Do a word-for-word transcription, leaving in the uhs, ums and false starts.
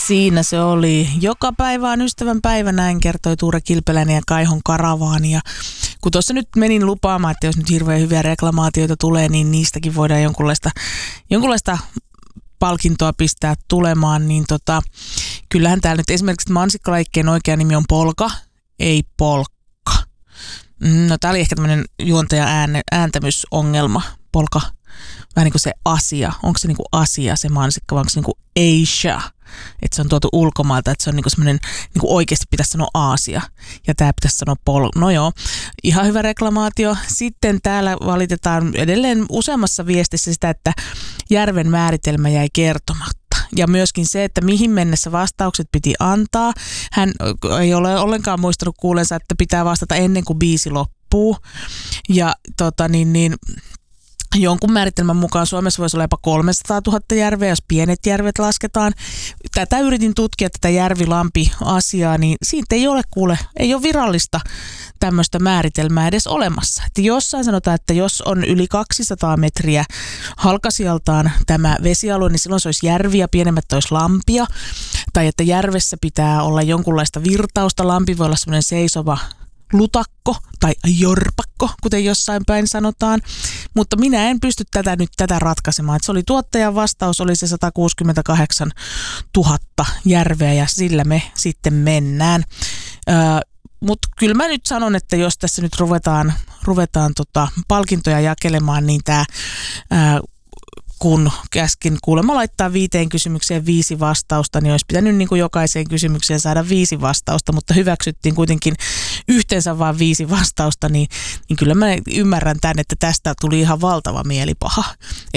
Siinä se oli. Joka päivä on ystävän päivä, näin kertoi Tuure Kilpeläinen ja Kaihon Karavaani. Ja kun tuossa nyt menin lupaamaan, että jos nyt hirveän hyviä reklamaatioita tulee, niin niistäkin voidaan jonkunlaista, jonkunlaista palkintoa pistää tulemaan. Niin tota, kyllähän täällä nyt esimerkiksi mansikkalajikkeiden oikea nimi on polka, ei polkka. No tää oli ehkä tämmöinen juontaja ääntämysongelma, polka. Vähän niin kuin se asia. Onko se niin kuin asia se mansikka vai onko se niin kuin Asia? Että se on tuotu ulkomailta, että se on niin kuin semmoinen, niin kuin oikeasti pitäisi sanoa Aasia. Ja tää pitäisi sanoa pol... No joo, ihan hyvä reklamaatio. Sitten täällä valitetaan edelleen useammassa viestissä sitä, että järven määritelmä jäi kertomatta. Ja myöskin se, että mihin mennessä vastaukset piti antaa. Hän ei ole ollenkaan muistanut kuulensa, että pitää vastata ennen kuin biisi loppuu. Ja tota niin niin... Jonkun määritelmän mukaan Suomessa voisi olla jopa kolmesataatuhatta järveä, jos pienet järvet lasketaan. Tätä yritin tutkia, tätä järvilampi-asiaa, niin siitä ei ole kuule, ei ole virallista tämmöistä määritelmää edes olemassa. Että jossain sanotaan, että jos on yli kaksisataa metriä halkasijaltaan tämä vesialue, niin silloin se olisi järvi ja pienemmät olisi lampia. Tai että järvessä pitää olla jonkunlaista virtausta, lampi voi olla semmoinen seisova lutakko tai jorpakko, kuten jossain päin sanotaan. Mutta minä en pysty tätä nyt tätä ratkaisemaan. Et se oli tuottajan vastaus, oli se sata kuusikymmentäkahdeksantuhatta järveä ja sillä me sitten mennään. Öö, Mutta kyllä mä nyt sanon, että jos tässä nyt ruvetaan, ruvetaan tota palkintoja jakelemaan, niin tämä kun käskin kuulemma laittaa viiteen kysymykseen viisi vastausta, niin olisi pitänyt niin kuin jokaiseen kysymykseen saada viisi vastausta, mutta hyväksyttiin kuitenkin yhteensä vain viisi vastausta, niin, niin kyllä mä ymmärrän tämän, että tästä tuli ihan valtava mielipaha.